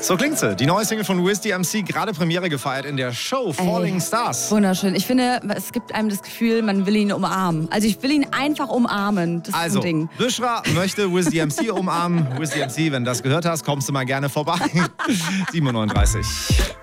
So klingt sie. Die neue Single von Wiz DMC, gerade Premiere gefeiert in der Show Falling Stars. Wunderschön. Ich finde, es gibt einem das Gefühl, man will ihn umarmen. Also ich will ihn einfach umarmen. Das ist ein Ding. Bushra möchte Wiz DMC umarmen. Wiz DMC, wenn du das gehört hast, kommst du mal gerne vorbei. 7:39 Uhr.